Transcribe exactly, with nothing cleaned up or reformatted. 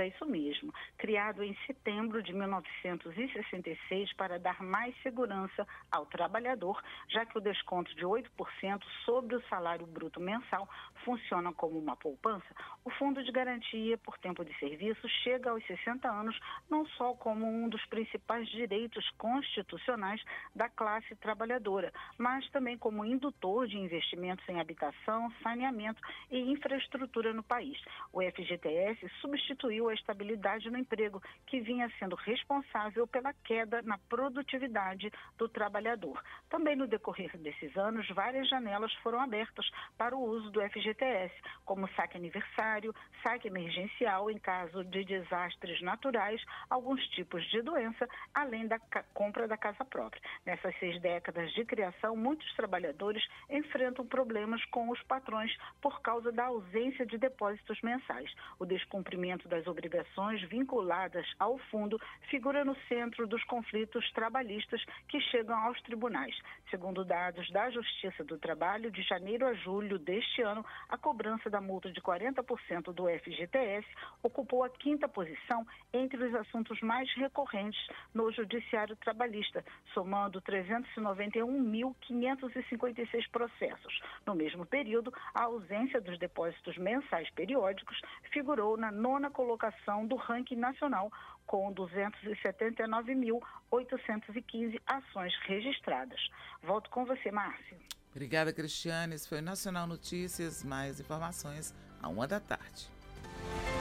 é isso mesmo. Criado em setembro de mil novecentos e sessenta e seis para dar mais segurança ao trabalhador, já que o desconto de oito por cento sobre o salário bruto mensal funciona como uma poupança, o Fundo de Garantia por Tempo de Serviço chega aos sessenta anos não só como um dos principais direitos constitucionais da classe trabalhadora, mas também como indutor de investimentos em habitação, saneamento e infraestrutura no país. O F G T S substituiu a estabilidade no emprego, que vinha sendo responsável pela queda na produtividade do trabalhador. Também no decorrer desses anos, várias janelas foram abertas para o uso do F G T S, como saque aniversário, saque emergencial em caso de desastres naturais, alguns tipos de doença, além da compra da casa própria. Nessas seis décadas de criação, muitos trabalhadores enfrentam problemas com os patrões por causa da ausência de depósitos mensais. O descumprimento das obrigações vinculadas ao fundo figura no centro dos conflitos trabalhistas que chegam aos tribunais. Segundo dados da Justiça do Trabalho, de janeiro a julho deste ano, a cobrança da multa de quarenta por cento do F G T S ocupou a quinta posição entre os assuntos mais recorrentes no Judiciário Trabalhista, somando trezentos e noventa e um mil quinhentos e cinquenta e seis processos. No mesmo período, a ausência dos depósitos mensais periódicos figurou na nona colocação do ranking nacional, com duzentos e setenta e nove mil oitocentos e quinze ações registradas. Volto com você, Márcia. Obrigada, Cristiane. Esse foi o Nacional Notícias. Mais informações à uma da tarde.